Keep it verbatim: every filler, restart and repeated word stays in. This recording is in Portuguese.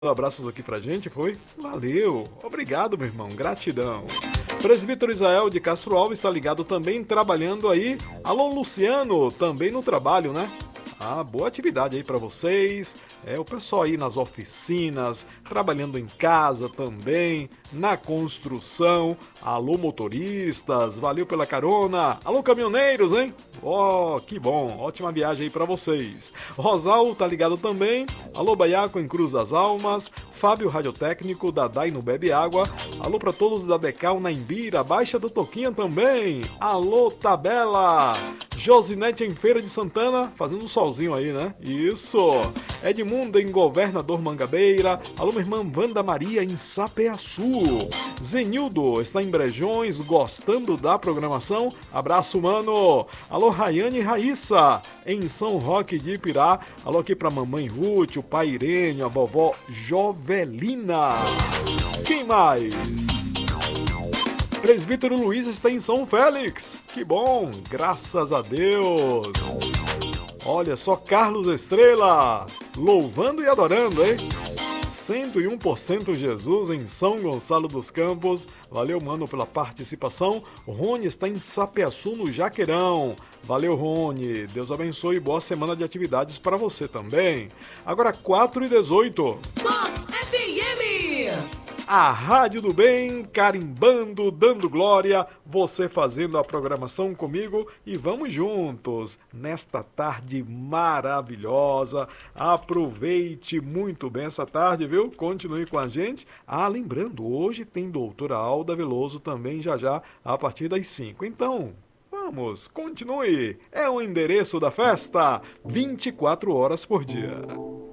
abraços aqui pra gente, foi? Valeu, obrigado, meu irmão, gratidão. Presbítero Israel de Castro Alves está ligado também, trabalhando aí. Alô, Luciano, também no trabalho, né? Ah, boa atividade aí pra vocês. É, o pessoal aí nas oficinas, trabalhando em casa também, na construção. Alô, motoristas, valeu pela carona. Alô, caminhoneiros, hein? Ó, oh, que bom, ótima viagem aí pra vocês. Rosal tá ligado também. Alô, Baiaco em Cruz das Almas. Fábio Radiotécnico da Dai no Bebe Água. Alô pra todos da Decal na Imbira, Baixa do Toquinha também. Alô, Tabela. Josinete em Feira de Santana, fazendo um solzinho aí, né? Isso. Edmundo em Governador Mangabeira. Alô, minha irmã Wanda Maria em Sapeaçu. Zenildo está em Brejões, gostando da programação. Abraço, mano. Alô, Rayane e Raíssa em São Roque de Ipirá. Alô aqui pra mamãe Ruth, o pai Irene, a vovó Jovelina. Quem mais? Presbítero Luiz está em São Félix. Que bom, graças a Deus. Olha só, Carlos Estrela, louvando e adorando, hein? cento e um por cento Jesus em São Gonçalo dos Campos. Valeu, mano, pela participação. Rony está em Sapeaçu, no Jaqueirão. Valeu, Rony. Deus abençoe e boa semana de atividades para você também. Agora, quatro e dezoito. Vox F M. A Rádio do Bem, carimbando, dando glória, você fazendo a programação comigo e vamos juntos nesta tarde maravilhosa. Aproveite muito bem essa tarde, viu? Continue com a gente. Ah, lembrando, hoje tem doutora Alda Veloso também já já a partir das cinco. Então, vamos, continue. É o endereço da festa, vinte e quatro horas por dia.